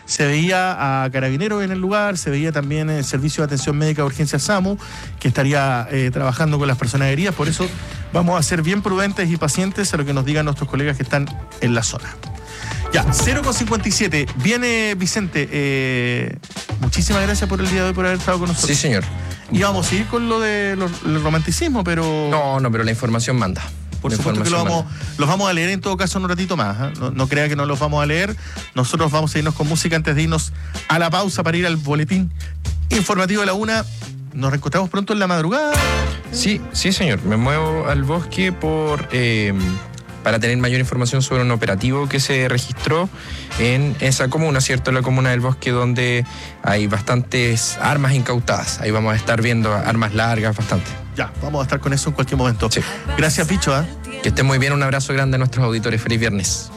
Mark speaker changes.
Speaker 1: se veía a Carabineros en el lugar, se veía también el Servicio de Atención Médica de Urgencia SAMU, que estaría trabajando con las personas heridas. Por eso vamos a ser bien prudentes y pacientes a lo que nos digan nuestros colegas que están en la zona. Ya, 0,57. Viene Vicente. Muchísimas gracias por el día de hoy, por haber estado con nosotros.
Speaker 2: Sí, señor.
Speaker 1: Y vamos a ir con lo del romanticismo, pero...
Speaker 2: No, pero la información manda.
Speaker 1: Por supuesto que los vamos a leer en todo caso en un ratito más. No crea que no los vamos a leer. Nosotros vamos a irnos con música antes de irnos a la pausa para ir al boletín informativo de la 1. Nos reencontramos pronto en la madrugada.
Speaker 2: Sí, señor. Me muevo al bosque para tener mayor información sobre un operativo que se registró en esa comuna, ¿cierto? La comuna del Bosque, donde hay bastantes armas incautadas. Ahí vamos a estar viendo armas largas, bastante.
Speaker 1: Ya, vamos a estar con eso en cualquier momento.
Speaker 2: Sí.
Speaker 1: Gracias, Bicho.
Speaker 2: Que estén muy bien, un abrazo grande a nuestros auditores. Feliz viernes.